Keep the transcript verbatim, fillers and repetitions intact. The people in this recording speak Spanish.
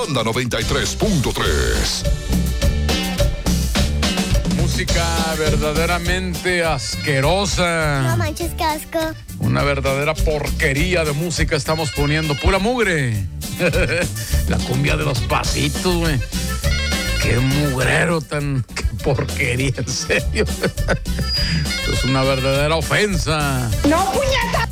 Banda noventa y tres punto tres. Música verdaderamente asquerosa. No manches, qué asco. Una verdadera porquería de música estamos poniendo. Pura mugre. La cumbia de los pasitos, güey. Qué mugrero tan... Qué porquería, en serio. Esto es una verdadera ofensa. ¡No, puñeta!